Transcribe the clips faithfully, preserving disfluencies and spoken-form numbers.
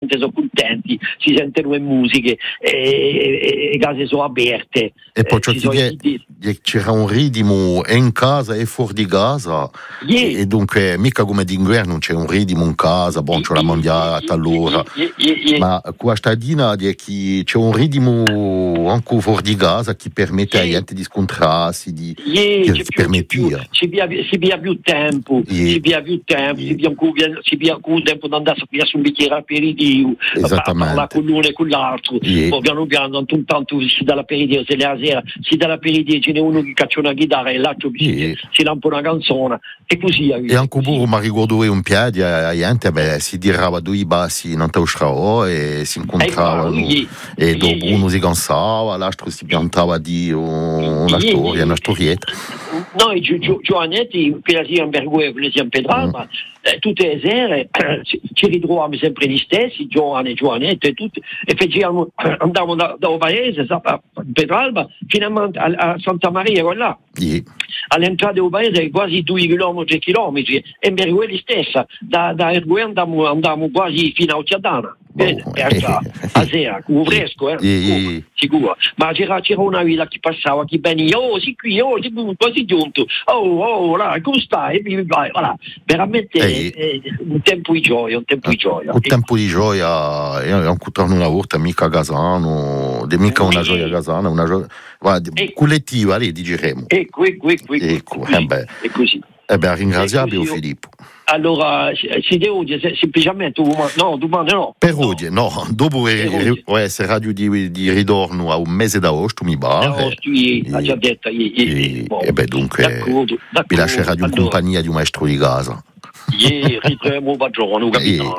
gente sono contenti, si sentono le musiche, e le case sono aperte. E poi eh, c'è, i... c'era un ritmo in casa e fuori di casa, yeah. e, e dunque mica come d'inverno c'è un ritmo in casa, bon, c'è la mondiale allora, yeah, yeah, yeah. ma qua stadina c'è un ritmo anche fuori di casa che permette yeah. a gente di scontrarsi, di, yeah, che permettia. Si via più tempo, yeah. si via più tempo, yeah. si via si via più tempo di andare a via su un bicchiere aperitivo, a parlare con l'uno e con l'altro, yeah. poi piano piano, tanto tanto si dà l'aperitivo, se la sera si dà l'aperitivo, ce n'è uno che caccia una chitarra e l'altro yeah. si, si lampa una canzone, e così. E anche burro mi ricordo un piede a gente, beh, si dirava due bassi non te uscirò e si incontravano yeah. e dopo yeah. uno si cansava, l'altro si piantava di una yeah. storia, una storietta. Noi gi- gi- giovanetti, per esempio per voi, per esempio Pedralba, mm. eh, tutte le sere eh, ci, ci ritroviamo sempre gli stessi, giovani, giovanetti e tutti, e facevamo, andavamo da, da un paese, a Pedralba, fino a, a Santa Maria, là. Yeah. All'entrata del paese quasi due chilometri e chilometri, e per quelli stessa, da, da Ergue andavamo, andavamo quasi fino a Occhiadana. Bene, oh, e a, a sera, con fresco, eh, yeah. oh, sicuro. Ma c'era, c'era una vita che passava, che veniva, oh, si qui, oh, si qui, quasi giunto, oh, oh, là, come stai? E vai, voilà. Veramente hey. è, è un tempo di gioia, un tempo di gioia. Un tempo di gioia, e anche torno una volta, mica a Gasano, mica una gioia a Gasano, una gioia guarda, collettiva, lì, diremo. Ecco, ecco, ecco, ecco, ecco, così, eh beh. è così. Eh beh, ringraziabile Filippo. Allora, siete oggi semplicemente no, domani no. Per oggi, no, dopo può essere radio di, di ritorno a un mese d'agosto, mi pare. Agosto, ha già detto. E, e beh, dunque, d'accordo, d'accordo. Vi lascerà di allora. compagnia di un maestro di casa. Ieri, ritremo Bagione, capitano.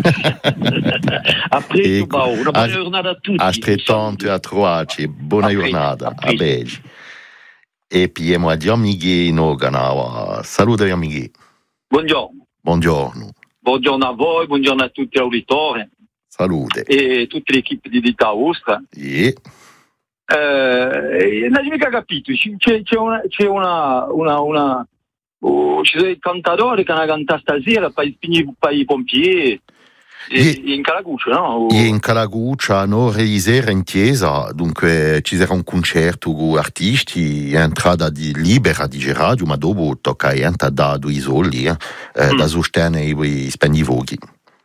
A presto, Bao, una buona giornata a tutti. Altrettanto a trovarci, buona giornata, a Beggi. E piemo a Gianmighi Noganava. Salute Gianmighi. Buongiorno. Buongiorno. Buongiorno a voi, buongiorno a tutti gli auditori. Salute. E tutte le equipe di Dita Ostra. Yeah. Eh, non ho mica capito, c'è, c'è una, c'è una, una, una oh, ci sono i cantatori che hanno cantato stasera per i pompieri. E, in Calaguccia, no? E in Calaguccia, no, ieri in chiesa, dunque ci sarà un concerto con artisti, entrata di libera di radio, ma dopo tocca entrare da due soldi, eh, mm. da sostenere i spendivoghi.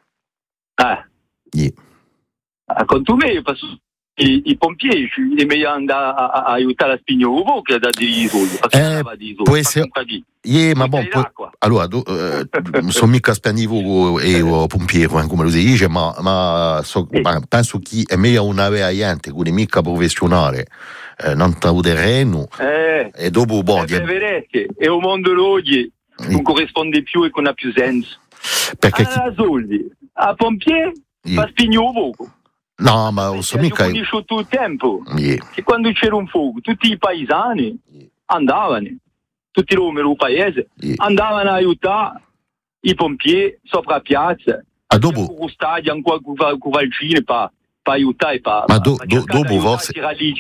Ah. Yeah. Ah, con tu me, i, i pompieri, è meglio andare a, a aiutare a spignare uovo che da dei soldi. Eh, può essere... Yeah, ma bon, poi, allora, eh, sono mica spendivo e o pompiere, come lo si dice, ma, ma, so, eh. ma penso che è meglio una vera gente, quindi mica professionale, eh, non terreno, eh. e dopo, boh, eh, vedete, è un mondo oggi non corrisponde più e non ha più senso. Perché a chi... soldi, a pompiere, yeah. fa spignare uovo. No, ma non so mica... Io tutto il tempo, yeah. che quando c'era un fuoco, tutti i paesani yeah. andavano. Tutti i numeri del paese yeah. andavano a aiutare i pompieri sopra la piazza, a dopo con lo stadio, ancora con Valcine per aiutare, per, ma do, per do, dopo forse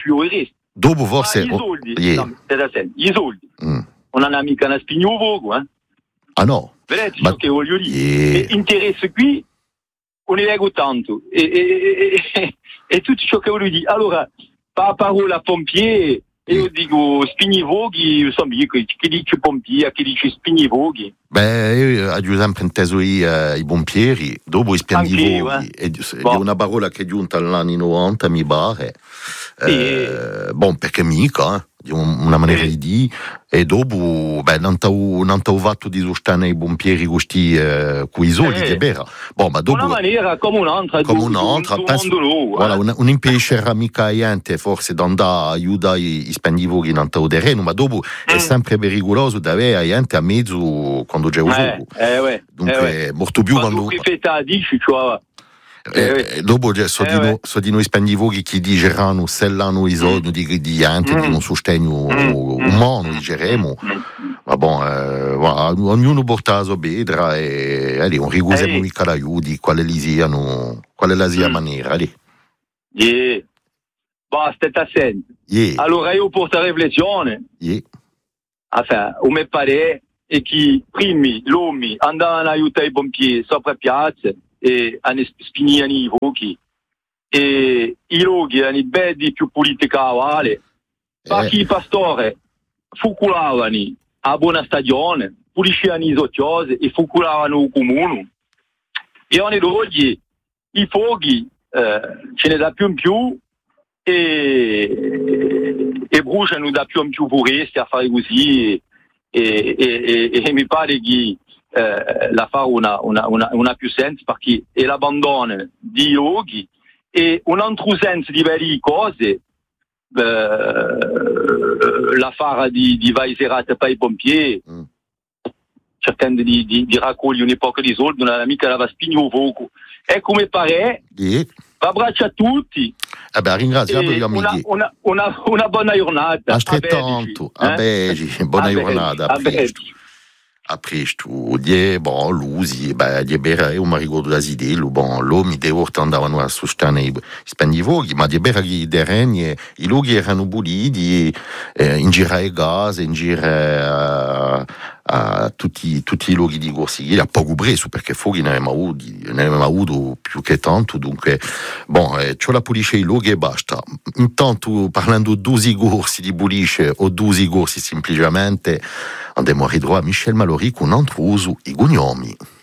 dopo forse i soldi, oh, yeah. no, i soldi mm. non hanno mica una spigna uovo, eh? Ah no, vedete ma... ciò che voglio dire, yeah. interesse qui on ne leggo tanto e, e, e, e, e tutto ciò che voglio dire, allora per parola a pompieri. E io dico spignivoghi, insomma, chi dice pompieri, chi dice spignivoghi? Beh, io ho sempre inteso i, uh, i pompieri, dopo i spignivoghi, eh. è bon. Una parola che è giunta negli anni novanta, mi pare. Eh, sì. Bon, perché mica, eh, di una maniera sì. di dire, e dopo, beh, non t'ho fatto di sostenere i pompieri questi, eh, con i soldi, che vera. Bon, ma dopo... Una maniera come un'altra, come un'altra, du, penso, du mondo, voilà, eh. un, un impediscerà mica a gente, forse, di andare a aiutare i, i spendivoghi in t'ho terreno, ma dopo mm. è sempre pericoloso di avere gente a mezzo quando c'è un eh, eh, ouais, dunque, eh, molto più quando... quando... Quando dici, cioè... Eh, eh, dopo so, eh, di no, so di noi spendivoghi che diceranno se l'hanno i soldi mm. di, di gente mm. di un sostegno mm. umano, diceremo mm. ma bon, eh, ognuno porta la sua pedra e eh, un rigusemo eh. mica l'aiuti quale li siano, quale la sia mm. maniera lì. Yeah. Basta, stai attento. Yeah. Allora io porto a riflessione yeah. enfin, o me pare e che primi l'uomo andavano a aiutare i pompieri sopra piazza e hanno spiniano i fuochi e i loghi hanno belli più puliti che la vale perché i pastori fuculavano a buona stagione, puliscivano i socciosi e fuculavano il comune e oggi i fuochi eh, ce ne da più in più e, e bruciano da più in più foreste a fare così e, e, e, e mi pare che eh, la fa una, una, una, una più senso perché è l'abbandono di luoghi e un altro senso di varie cose eh, la fara di, di vai serate per i pompieri mm. cercando di, di, di raccogliere un po' di soldi non è mica la va spingere un fuoco e come pare yeah. abbraccio a tutti eh beh, ringraziamo gli amici una, una, una, una buona giornata altrettanto a Begi eh? buona a giornata a presto a presto die bon l'usi beh die bera e un marigodo da zidello bon lo mi devo andavano a sostenere i spendivoghi ma die bera gli dereni i luoghi erano bulidi eh, in gira e gas in gira a tutti, tutti i luoghi di Gorsigli, a poco preso perché fuori ne avevamo avuto, ne avevamo avuto più che tanto, dunque bon, eh, c'ho la pulisce i luoghi e basta. Intanto parlando due corsi di pulisce o due corsi semplicemente andiamo a ritrovare Michel Mallory con un altro uso i gugnomi.